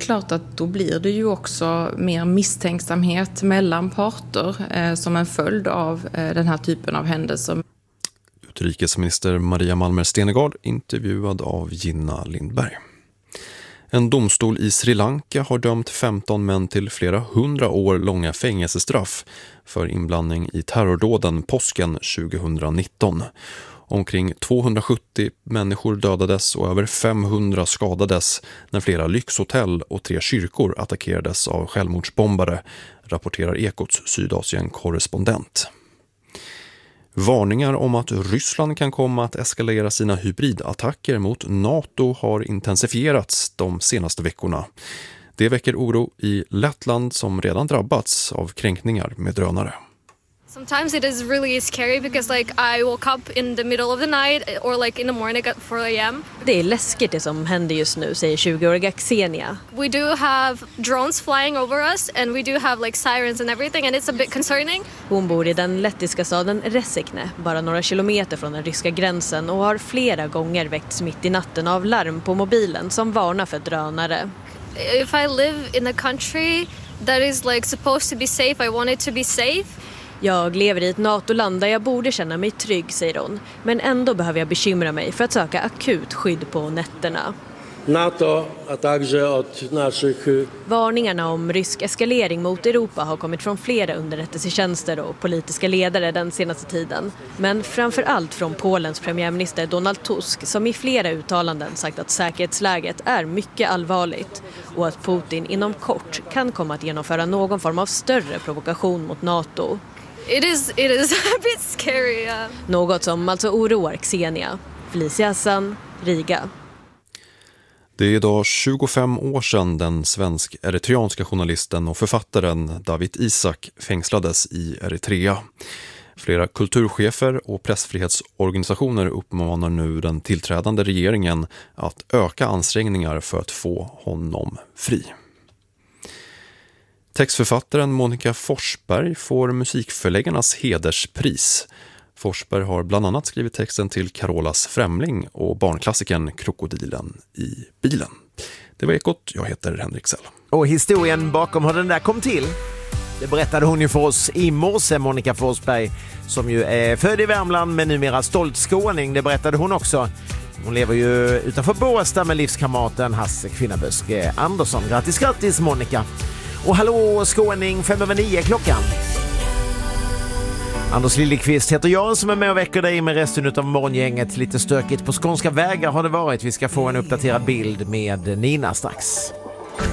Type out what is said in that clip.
klart att då blir det ju också mer misstänksamhet mellan parter som en följd av den här typen av händelser. Utrikesminister Maria Malmer Stenergard intervjuad av Gina Lindberg. En domstol i Sri Lanka har dömt 15 män till flera 100 år långa fängelsestraff för inblandning i terrordåden påsken 2019. Omkring 270 människor dödades och över 500 skadades när flera lyxhotell och 3 kyrkor attackerades av självmordsbombare, rapporterar Ekots Sydasien-korrespondent. Varningar om att Ryssland kan komma att eskalera sina hybridattacker mot NATO har intensifierats de senaste veckorna. Det väcker oro i Lettland som redan drabbats av kränkningar med drönare. Sometimes it is really scary because I woke up in the middle of the night or in the morning at 4 a.m. Det är läskigt det som händer just nu, säger 20-åriga Xenia. We do have drones flying over us and we do have sirens and everything and it's a bit concerning. Hon bor i den lettiska staden Resekne, bara några kilometer från den ryska gränsen och har flera gånger väckts mitt i natten av larm på mobilen som varnar för drönare. If I live in a country that is supposed to be safe, I want it to be safe. Jag lever i ett NATO-land där jag borde känna mig trygg, säger hon. Men ändå behöver jag bekymra mig för att söka akut skydd på nätterna. NATO, a także od naszych... Varningarna om rysk eskalering mot Europa har kommit från flera underrättelsetjänster och politiska ledare den senaste tiden. Men framför allt från Polens premiärminister Donald Tusk som i flera uttalanden sagt att säkerhetsläget är mycket allvarligt och att Putin inom kort kan komma att genomföra någon form av större provokation mot NATO. It is a bit scary. Yeah. Något som alltså oroar Xenia. Felicia Hassan, Riga. Det är idag 25 år sedan den svensk-eritreanska journalisten och författaren David Isak fängslades i Eritrea. Flera kulturchefer och pressfrihetsorganisationer uppmanar nu den tillträdande regeringen att öka ansträngningar för att få honom fri. Textförfattaren Monica Forsberg får musikförläggarnas hederspris. Forsberg har bland annat skrivit texten till Carolas Främling och barnklassikern Krokodilen i bilen. Det var Ekot, jag heter Henrik Sell. Och historien bakom hur den där kom till, det berättade hon ju för oss i morse, Monica Forsberg, som ju är född i Värmland men numera stolt skåning. Det berättade hon också. Hon lever ju utanför Båstad med livskamraten Hasse Kvinnaböske Andersson. Grattis Monica! Och hallå skåning, 5:09 klockan. Anders Liljeqvist heter jag som är med och väcker dig med resten av morgongänget. Lite stökigt på skånska vägar har det varit. Vi ska få en uppdaterad bild med Nina strax.